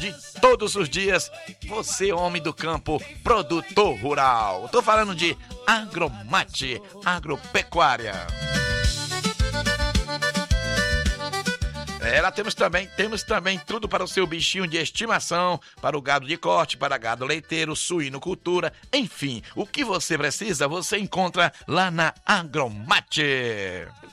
de todos os dias. Você, homem do campo, produtor rural. Tô falando de Agromate, agropecuária. Lá temos também tudo para o seu bichinho de estimação, para o gado de corte, para gado leiteiro, suinocultura, enfim, o que você precisa, você encontra lá na Agromate.